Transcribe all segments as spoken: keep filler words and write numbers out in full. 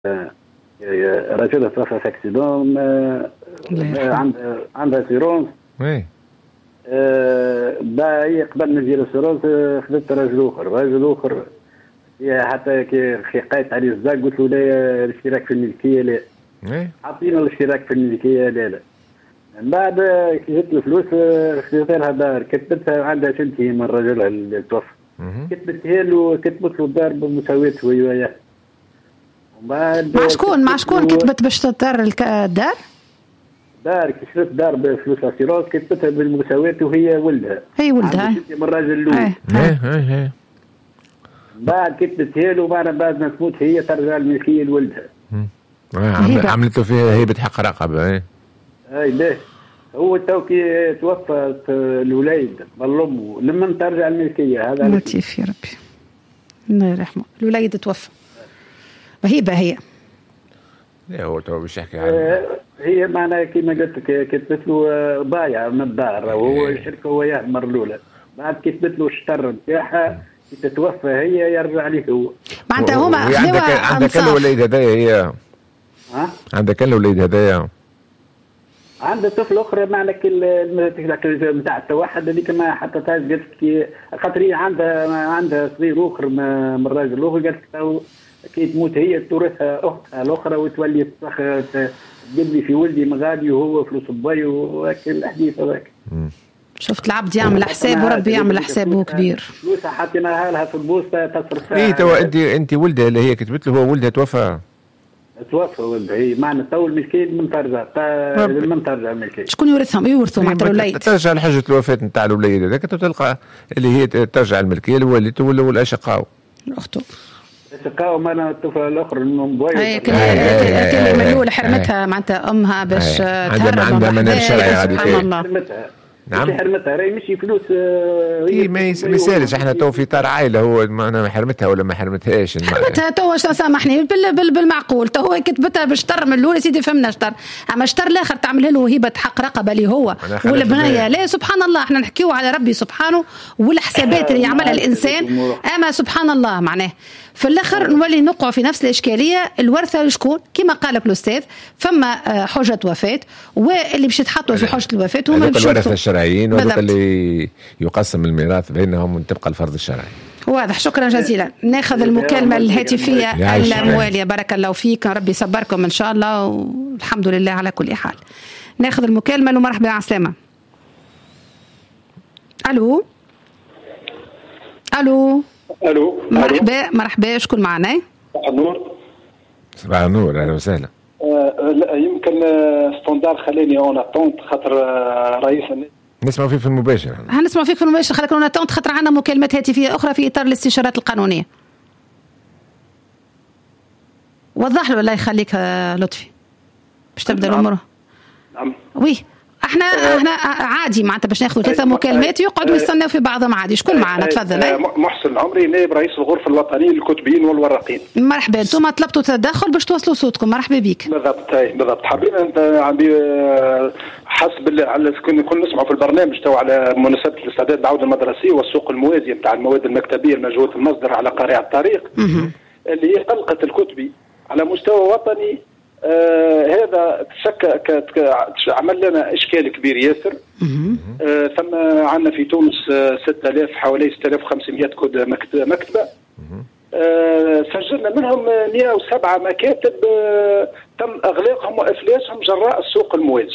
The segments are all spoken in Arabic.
رجل توفى في اكسيدون، عندها عندها سيرونس. وي با هي قبل ما ندير السيرونس خدت راجل اخر راجل اخر حتى كي قايت عليه الزاق قلت له لا الاشتراك في الملكيه لا. وي عطينا الاشتراك في الملكيه لا لا. من بعد كي جت الفلوس خديت لها دار، كتبتها عندها سنتين من الرجل اللي توفى، كتبتها له كتبت له الدار بمساواه هو وياه. مع شكون مع شكون كتبت باش تدار الدار؟ دار كشرت دار بفلوس اسيرونس كتبتها بالمساواة وهي ولدها. هي ولدها من الراجل الاول. ايه ايه ايه. بعد كتبتها له بعد بعد ما تموت هي ترجع الملكية لولدها. اه عملته فيها هيبة حق رقبة. ايه. اي ليه؟ هو تو كي توفت الوليد بالأم لما ترجع الملكية هذا. لطيف يا ربي. الله يرحمه. الوليد توفى. وهيبة هي. لا هو تو باش يحكي عنها. هي معناها كيما قلت لك كتبت له بايع من الدار وهو يشركه وياه المره الاولى، بعد كتبت له الشطر نتاعها كي تتوفى هي يرجع عليه هو. معناتها هما عندك عندك الوليد هذايا هي. ها؟ عندك الوليد هذايا. عنده طفل اخرى معناها نتاع التوحد هذيك ما حطتهاش قالت لك خاطر هي عندها عندها صغير اخر من الراجل الاخر قالت لك كي تموت هي تورثها اختها الاخرى وتولي تجدي في ولدي مغادي وهو فلوس الضي وهكا الحديث هذاك. شفت العبد يعمل حساب وربي يعمل حسابه كبير. فلوسها حطيناها لها في البوسطه تصرف. اي تو انت انت ولدها اللي هي كتبت له هو ولدها توفى. توفى ولدها هي معنى تو الملكيه من ترجع من ترجع الملكيه. شكون يورثهم؟ يورثوا معناتها الوليد. ترجع لحجه الوفاه نتاع الوليد هذاك تلقى اللي هي ترجع الملكيه لوالدته ولا الاشقاء. اخته. الاشقاء ومانا الطفل الاخر انهم بويض. اي كان مليول حرمتها معناتها امها باش تهرب. عندها منار شرعي غادي. سبحان الله. نعم. حرمتها راهي ماشي فلوس. اي ما يسالش احنا تو في طار عائله هو ما حرمتها ولا ما حرمتهاش. حرمتها تو سامحني بال بالمعقول تو هو كتبتها بشطر من الاول سيدي فهمنا شطر، اما شطر الاخر تعمل له هبه حق رقبه اللي هو والبنيه. لا سبحان الله احنا نحكيو على ربي سبحانه والحسابات اللي يعملها الانسان. اما سبحان الله معناه في الاخر نولي نقع في نفس الاشكاليه. الورثه لشكون؟ كما قال لك الاستاذ فما حجه وفاه واللي باش يتحطوا في حجه الوفاه هما الورثه الشرعيين وهذوك اللي يقسم الميراث بينهم وتبقى الفرض الشرعي. واضح. شكرا جزيلا. ناخذ المكالمه الهاتفيه المواليه. بارك الله فيك ربي يصبركم ان شاء الله والحمد لله على كل حال. ناخذ المكالمه. ومرحبا على السلامه. الو الو الو مرحبا مرحبا. شكون معنا؟ صباح النور. صباح النور اهلا وسهلا. آه لا يمكن ستاندار خليني اون اتونت خاطر رئيس نسمع فيك في المباشر. هنسمع فيك في المباشر. خليك اون اتونت خاطر عندنا مكالمات هاتفيه اخرى في اطار الاستشارات القانونيه. وضح له الله يخليك لطفي باش تبدا الامور. نعم. وي احنا احنا عادي معناتها باش ناخذوا ثلاثه مكالمات يقعدوا يستناو في بعضهم عادي. شكون معنا؟ تفضل. محسن العمري نائب رئيس الغرفه الوطنيه للكتبيين والورقين. مرحبا. انتم طلبتوا تدخل باش توصلوا صوتكم. مرحبا بك. بالضبط بالضبط. حابين انت عم حسب على كنا كنا نسمعوا في البرنامج تو على مناسبه الاستعداد العوده المدرسيه والسوق الموازي نتاع المواد المكتبيه المجهوله المصدر على قارئ الطريق اللي هي قلقت الكتبي على مستوى وطني. آه هذا تشكى عمل لنا اشكال كبير ياسر. آه ثم عندنا في تونس آه ستة آلاف حوالي ستة آلاف وخمسمائة كود مكتبه. آه سجلنا منهم مئة وسبعة مكاتب آه تم اغلاقهم وافلاسهم جراء السوق الموازي.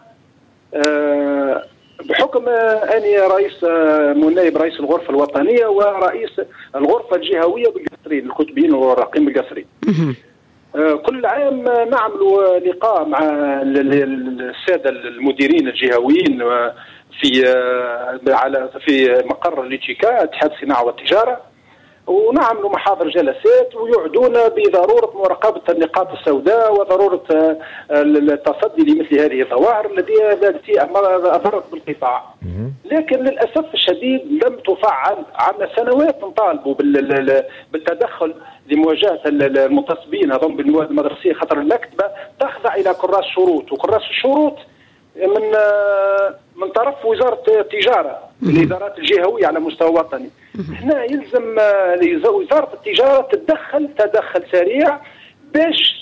آه بحكم آه اني رئيس آه نائب رئيس الغرفه الوطنيه ورئيس الغرفه الجهويه بالقصرين الكتبيين والورقين بالقصرين. كل عام نعمل لقاء مع الساده المديرين الجهويين في على في مقر ليتشيكا اتحاد الصناعه والتجاره، ونعمل محاضر جلسات ويعدون بضروره مراقبه النقاط السوداء وضروره التصدي لمثل هذه الظواهر التي اضرت بالقطاع. لكن للاسف الشديد لم تفعل. عندنا سنوات نطالبوا بالتدخل لمواجهه المغتصبين هذول بالمواد المدرسيه خاطر المكتبه تخضع الى كراس شروط، وكراس الشروط من من طرف وزاره التجاره الادارات الجهويه على مستوى وطني. هنا يلزم وزاره التجاره تتدخل تدخل سريع باش